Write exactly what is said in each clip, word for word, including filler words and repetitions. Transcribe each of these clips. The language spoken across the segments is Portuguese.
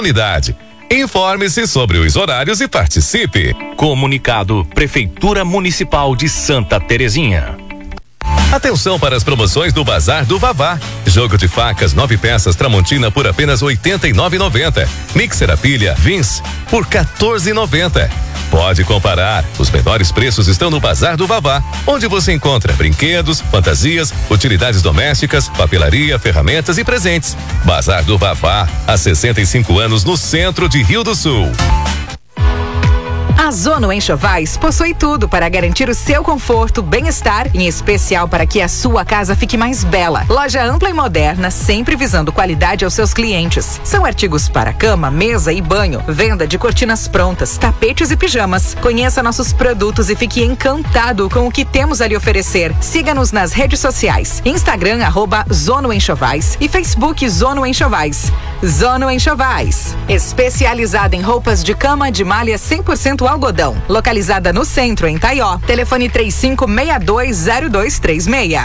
comunidade. Informe-se sobre os horários e participe. Comunicado Prefeitura Municipal de Santa Terezinha. Atenção para as promoções do Bazar do Vavá. Jogo de facas, nove peças Tramontina por apenas oitenta e nove reais e noventa centavos. Mixer a pilha Vince por quatorze reais e noventa centavos. Pode comparar. Os menores preços estão no Bazar do Vavá, onde você encontra brinquedos, fantasias, utilidades domésticas, papelaria, ferramentas e presentes. Bazar do Vavá, há sessenta e cinco anos no centro de Rio do Sul. A Zono Enxovais possui tudo para garantir o seu conforto, bem-estar, em especial para que a sua casa fique mais bela. Loja ampla e moderna, sempre visando qualidade aos seus clientes. São artigos para cama, mesa e banho, venda de cortinas prontas, tapetes e pijamas. Conheça nossos produtos e fique encantado com o que temos a lhe oferecer. Siga-nos nas redes sociais, Instagram, arroba Zono Enxovais e Facebook Zono Enxovais. Zono Enxovais, especializada em roupas de cama de malha cem por cento algodão, localizada no centro em Taió. Telefone três cinco seis dois zero dois três seis.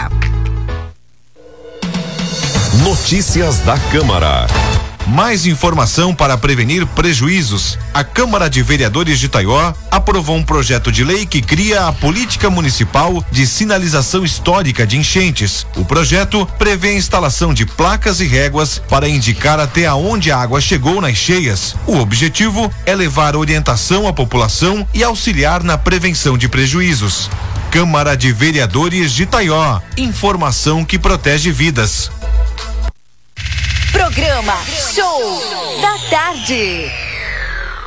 Notícias da Câmara. Mais informação para prevenir prejuízos. A Câmara de Vereadores de Taió aprovou um projeto de lei que cria a Política Municipal de Sinalização Histórica de Enchentes. O projeto prevê a instalação de placas e réguas para indicar até aonde a água chegou nas cheias. O objetivo é levar orientação à população e auxiliar na prevenção de prejuízos. Câmara de Vereadores de Taió. Informação que protege vidas. Programa Show da Tarde.